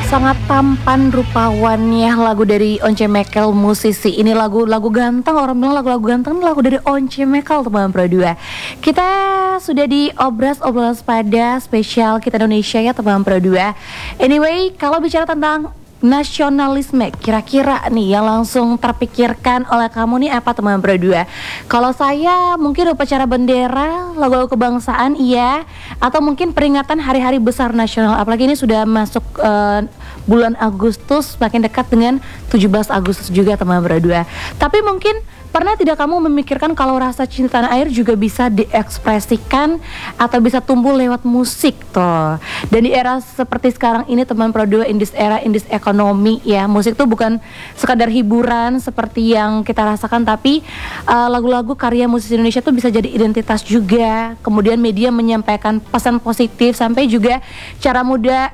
Sangat tampan rupawan ya lagu dari Once Mekel musisi. Ini lagu ganteng, orang bilang lagu ganteng, lagu dari Once Mekel teman Pro 2. Kita sudah di obrolan pada spesial kita Indonesia ya teman Pro 2. Anyway, kalau bicara tentang nasionalisme, kira-kira nih yang langsung terpikirkan oleh kamu nih apa teman Pro 2? Kalau saya mungkin upacara bendera, lagu-lagu kebangsaan iya, atau mungkin peringatan hari-hari besar nasional. Apalagi ini sudah masuk bulan Agustus, makin dekat dengan 17 Agustus juga teman Pro 2. Tapi mungkin pernah tidak kamu memikirkan kalau rasa cinta tanah air juga bisa diekspresikan atau bisa tumbuh lewat musik toh. Dan di era seperti sekarang ini teman Pro 2, in this ekonomi ya, musik tuh bukan sekadar hiburan seperti yang kita rasakan, tapi lagu-lagu karya musisi Indonesia tuh bisa jadi identitas juga. Kemudian media menyampaikan pesan positif sampai juga cara mudah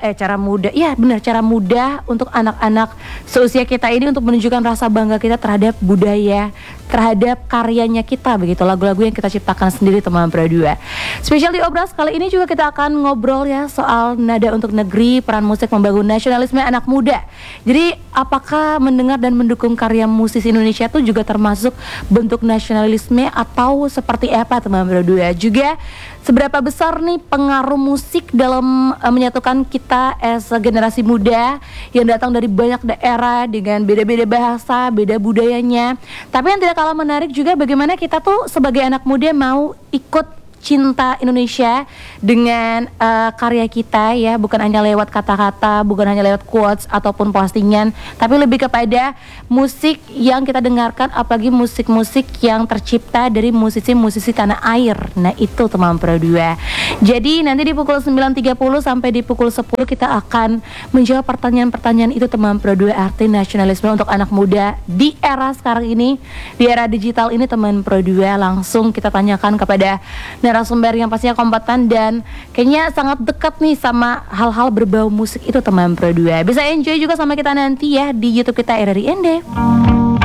untuk anak-anak seusia kita ini untuk menunjukkan rasa bangga kita terhadap budaya, terhadap karyanya kita begitu, lagu-lagu yang kita ciptakan sendiri teman Pro 2. Spesial di Obras kali ini juga kita akan ngobrol ya soal nada untuk negeri, peran musik membangun nasionalisme anak muda. Jadi apakah mendengar dan mendukung karya musisi Indonesia itu juga termasuk bentuk nasionalisme atau seperti apa teman Pro 2? Juga seberapa besar nih pengaruh musik dalam menyatukan kita as generasi muda yang datang dari banyak daerah dengan beda-beda bahasa, beda budayanya. Tapi yang tidak kalah menarik juga bagaimana kita tuh sebagai anak muda mau ikut cinta Indonesia dengan karya kita ya, bukan hanya lewat kata-kata, bukan hanya lewat quotes ataupun postingan, tapi lebih kepada musik yang kita dengarkan, apalagi musik-musik yang tercipta dari musisi-musisi tanah air. Nah itu teman Pro 2. Jadi nanti di pukul 9.30 sampai di pukul 10 kita akan menjawab pertanyaan-pertanyaan itu teman Pro 2, arti nasionalisme untuk anak muda di era sekarang ini, di era digital ini teman Pro 2. Langsung kita tanyakan kepada narasumber yang pastinya kompeten dan kayaknya sangat dekat nih sama hal-hal berbau musik itu teman Pro 2. Bisa enjoy juga sama kita nanti ya di YouTube kita RRI ND.